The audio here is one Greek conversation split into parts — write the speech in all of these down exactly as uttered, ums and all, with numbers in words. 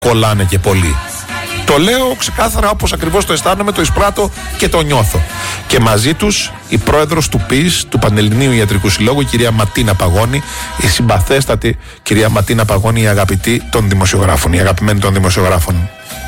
κολλάνε και πολύ. Το λέω ξεκάθαρα όπως ακριβώς το αισθάνομαι, το εισπράττω και το νιώθω. Και μαζί τους η πρόεδρος του ΠΙΣ, του Πανελληνίου Ιατρικού Συλλόγου, η κυρία Ματίνα Παγώνη, η συμπαθέστατη κυρία Ματίνα Παγώνη, η αγαπητή των δημοσιογράφων, η αγαπημένη των δημοσιογράφων.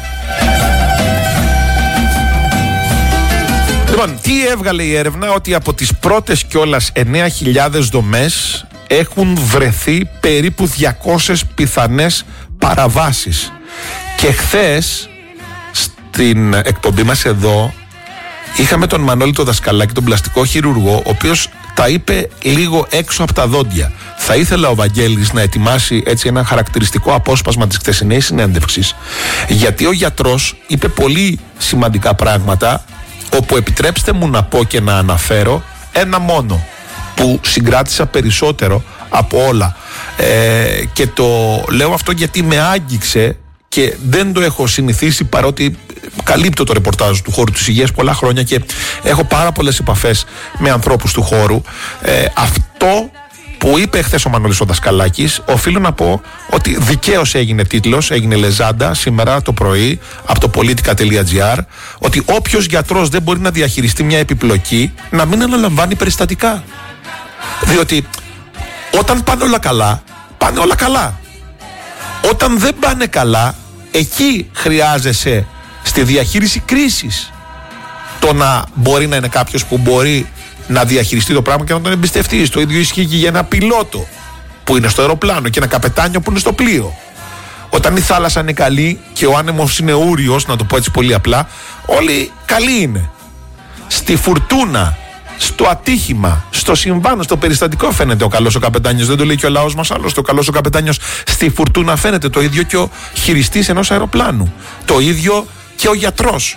Λοιπόν, τι έβγαλε η έρευνα? Ότι από τις πρώτες κιόλας εννέα χιλιάδες δομές έχουν βρεθεί περίπου διακόσιες πιθανές παραβάσεις. Και χθες στην εκπομπή μας εδώ είχαμε τον Μανώλη το Δασκαλάκη, τον πλαστικό χειρουργό, ο οποίος τα είπε λίγο έξω από τα δόντια. Θα ήθελα ο Βαγγέλης να ετοιμάσει έτσι ένα χαρακτηριστικό απόσπασμα της χθεσινής συνέντευξης, γιατί ο γιατρός είπε πολύ σημαντικά πράγματα, όπου επιτρέψτε μου να πω και να αναφέρω ένα μόνο που συγκράτησα περισσότερο από όλα, ε, και το λέω αυτό γιατί με άγγιξε και δεν το έχω συνηθίσει, παρότι καλύπτω το ρεπορτάζ του χώρου της υγείας πολλά χρόνια και έχω πάρα πολλές επαφές με ανθρώπους του χώρου. ε, αυτό που είπε χθες ο Μανώλης ο Δασκαλάκης, οφείλω να πω ότι δικαίως έγινε τίτλος, έγινε λεζάντα σήμερα το πρωί από το politica τελεία gr, ότι όποιος γιατρός δεν μπορεί να διαχειριστεί μια επιπλοκή να μην αναλαμβάνει περιστατικά. Διότι όταν πάνε όλα καλά, πάνε όλα καλά. Όταν δεν πάνε καλά, εκεί χρειάζεσαι στη διαχείριση κρίσης το να μπορεί να είναι κάποιος που μπορεί να διαχειριστεί το πράγμα και να τον εμπιστευτείς. Το ίδιο ισχύει και για ένα πιλότο που είναι στο αεροπλάνο και ένα καπετάνιο που είναι στο πλοίο. Όταν η θάλασσα είναι καλή και ο άνεμος είναι ούριος, να το πω έτσι πολύ απλά, όλοι καλοί είναι. Στη φουρτούνα, στο ατύχημα, στο συμβάν, στο περιστατικό φαίνεται ο καλός ο καπετάνιος. Δεν το λέει και ο λαός μας άλλωστε. Ο καλός ο καπετάνιος στη φουρτούνα φαίνεται. Το ίδιο και ο χειριστής ενός αεροπλάνου. Το ίδιο και ο γιατρός.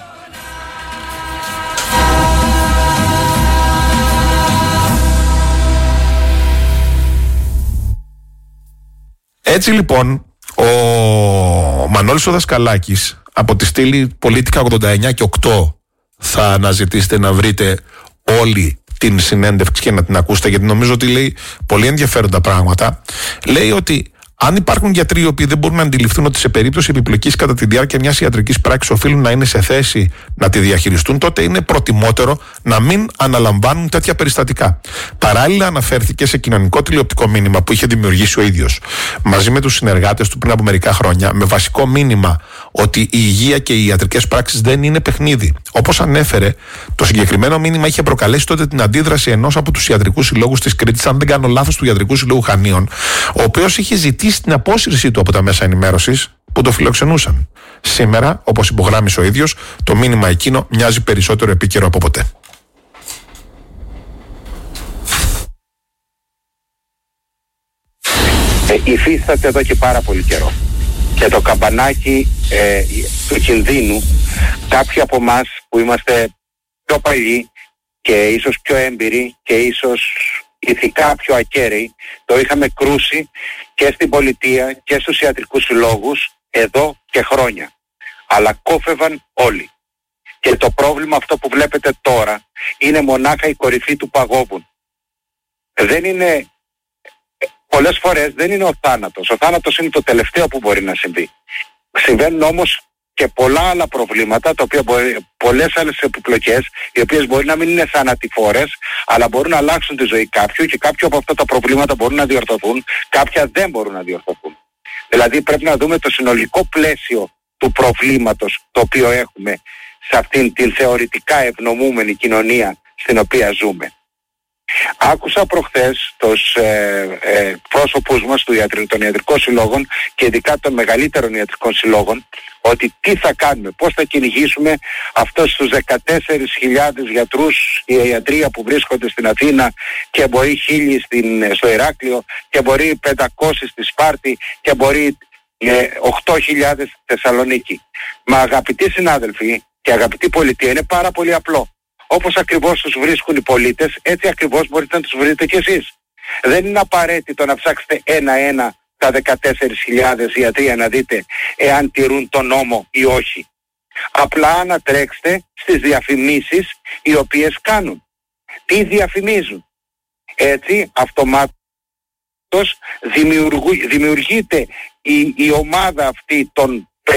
Έτσι λοιπόν, ο Μανώλης ο Δασκαλάκης από τη στήλη politica ογδόντα εννιά και οκτώ θα αναζητήσετε να βρείτε όλη την συνέντευξη και να την ακούσετε, γιατί νομίζω ότι λέει πολύ ενδιαφέροντα πράγματα. Λέει ότι αν υπάρχουν γιατροί οι οποίοι δεν μπορούν να αντιληφθούν ότι σε περίπτωση επιπλοκής κατά τη διάρκεια μιας ιατρικής πράξης οφείλουν να είναι σε θέση να τη διαχειριστούν, τότε είναι προτιμότερο να μην αναλαμβάνουν τέτοια περιστατικά. Παράλληλα, αναφέρθηκε σε κοινωνικό τηλεοπτικό μήνυμα που είχε δημιουργήσει ο ίδιος μαζί με τους συνεργάτες του πριν από μερικά χρόνια, με βασικό μήνυμα ότι η υγεία και οι ιατρικές πράξεις δεν είναι παιχνίδι. Όπως ανέφερε, το συγκεκριμένο μήνυμα είχε προκαλέσει τότε την αντίδραση ενός από τους ιατρικούς συλλόγους της Κρήτης, αν δεν κάνω λάθος, του Ιατρικού Συλλόγου Χανίων, ο οποίος είχε ζητήσει στην απόσυρσή του από τα μέσα ενημέρωσης που το φιλοξενούσαν. Σήμερα, όπως υπογράμμισε ο ίδιος, το μήνυμα εκείνο μοιάζει περισσότερο επίκαιρο από ποτέ. Ε, υφίσταται εδώ και πάρα πολύ καιρό. Και το καμπανάκι ε, του κινδύνου, κάποιοι από εμάς που είμαστε πιο παλιοί και ίσως πιο έμπειροι και ίσως ηθικά πιο ακέραιοι, το είχαμε κρούσει και στην πολιτεία και στους ιατρικούς συλλόγους εδώ και χρόνια. Αλλά κόφευαν όλοι. Και το πρόβλημα αυτό που βλέπετε τώρα είναι μονάχα η κορυφή του παγόβουνου. Δεν είναι, πολλές φορές δεν είναι ο θάνατος. Ο θάνατος είναι το τελευταίο που μπορεί να συμβεί. Συμβαίνουν όμως και πολλά άλλα προβλήματα, τα οποία μπορεί, πολλές άλλες επιπλοκές, οι οποίες μπορεί να μην είναι θανατηφόρες, αλλά μπορούν να αλλάξουν τη ζωή κάποιου και κάποια από αυτά τα προβλήματα μπορούν να διορθωθούν, κάποια δεν μπορούν να διορθωθούν. Δηλαδή πρέπει να δούμε το συνολικό πλαίσιο του προβλήματος το οποίο έχουμε σε αυτήν την θεωρητικά ευνομούμενη κοινωνία στην οποία ζούμε. Άκουσα προχθές τους ε, ε, πρόσωπους μας του ιατρ, των ιατρικών συλλόγων και ειδικά των μεγαλύτερων ιατρικών συλλόγων ότι τι θα κάνουμε, πώς θα κυνηγήσουμε αυτούς τους δεκατέσσερις χιλιάδες γιατρούς και ιατρία που βρίσκονται στην Αθήνα και μπορεί χίλιοι στην, στο Ηράκλειο και μπορεί πεντακόσιοι στη Σπάρτη και μπορεί ε, οκτώ χιλιάδες στη Θεσσαλονίκη. Μα αγαπητοί συνάδελφοι και αγαπητή πολιτεία, είναι πάρα πολύ απλό. Όπως ακριβώς τους βρίσκουν οι πολίτες, έτσι ακριβώς μπορείτε να τους βρείτε κι εσείς. Δεν είναι απαραίτητο να ψάξετε ένα-ένα τα δεκατέσσερις χιλιάδες ιατρία να δείτε εάν τηρούν τον νόμο ή όχι. Απλά ανατρέξτε στις διαφημίσεις οι οποίες κάνουν. Τι διαφημίζουν. Έτσι αυτομάτως δημιουργείται η, η ομάδα αυτή των